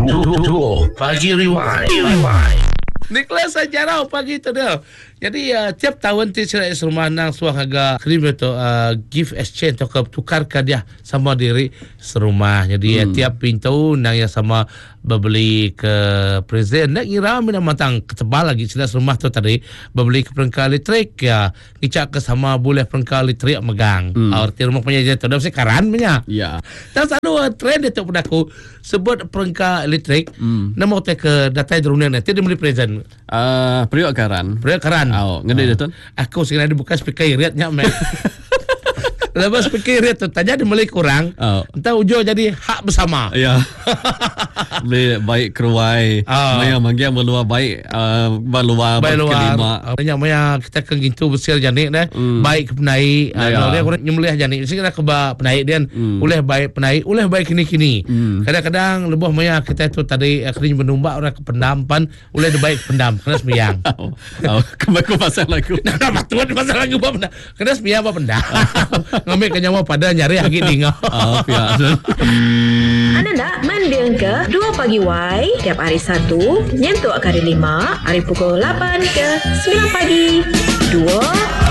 Duo Pagi Rewind. Nicholas Sajarau pagi tu dia. Jadi tiap tahun tiada rumah nang suah harga krim tu gift exchange atau tukarkan dia sama diri serumah. Jadi tiap pintu nang yang sama berbeli ke present nak kira mina matang ketebal lagi jelas rumah tu tadi berbeli ke perangkat elektrik ya ngicak ke sama boleh perangkat elektrik megang. Arti rumah punya je tu dah sekaran punya. Ya. Dan selalu trend itu pada aku sebut perangkat elektrik nama kita ke data drone nanti dia beli present. Periuk karan. Oh, ngede tu. Aku sekarang dibuka speaker iritnya mek. Lepas speaker irit tu tanya dia mulai kurang. Entah ujung jadi hak bersama. Ya. Boleh baik keruai. Maya manggil meluar baik meluar kelima. Banyak maya kita ke gitu besar janik dah. Baik penai. Dia kurang nyembelih janik. Sekarang ke penai dia oleh baik penai, oleh baik kini-kini. Kadang-kadang lebih maya kita tu tadi akhirnya menumbak orang ke pendampan, oleh dia baik pendam kena sembiang. Kemaku pasal lagu. Nah, betul pasal lagu apa pendam. Kena sembiang apa pendam. Ngambil kenyawa pada nyari lagi dingau. Anda nak mendengar ke 2 Pagi Y tiap hari Sabtu nyentuh hari 5 hari pukul 8 ke 9 pagi. 2